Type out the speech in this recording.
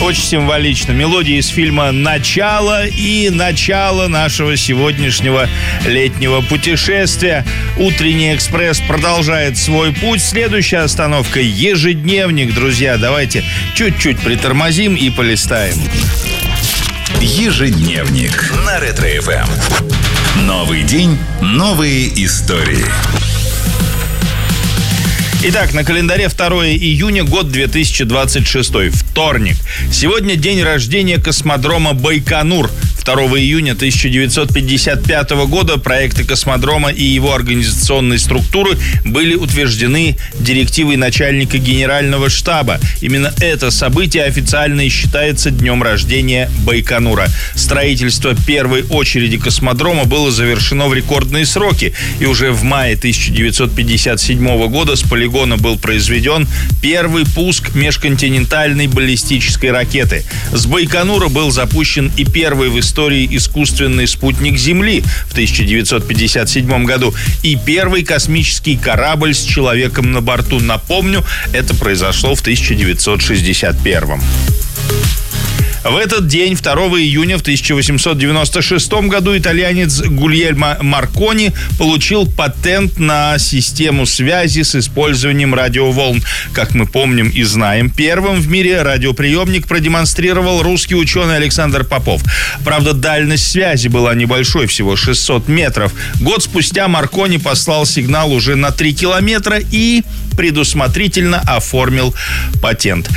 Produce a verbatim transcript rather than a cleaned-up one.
Очень символично. Мелодия из фильма «Начало» и начало нашего сегодняшнего летнего путешествия. Утренний экспресс продолжает свой путь. Следующая остановка — ежедневник, друзья. Давайте чуть-чуть притормозим и полистаем. Ежедневник на Ретро-эф эм. Новый день, новые истории. Итак, на календаре второе июня, год две тысячи двадцать шестой, вторник. Сегодня день рождения космодрома Байконур. второго июня тысяча девятьсот пятьдесят пятого года проекты космодрома и его организационной структуры были утверждены директивой начальника генерального штаба. Именно это событие официально и считается днем рождения Байконура. Строительство первой очереди космодрома было завершено в рекордные сроки, и уже в мае тысяча девятьсот пятьдесят седьмого года с полигона был произведен первый пуск межконтинентальной баллистической ракеты. С Байконура был запущен и первый в истории искусственный спутник Земли в тысяча девятьсот пятьдесят седьмом году и первый космический корабль с человеком на борту. Напомню, это произошло в тысяча девятьсот шестьдесят первом. В этот день, второго июня в тысяча восемьсот девяносто шестом году, итальянец Гульельмо Маркони получил патент на систему связи с использованием радиоволн. Как мы помним и знаем, первым в мире радиоприемник продемонстрировал русский ученый Александр Попов. Правда, дальность связи была небольшой, всего шестьсот метров. Год спустя Маркони послал сигнал уже на три километра и предусмотрительно оформил патент.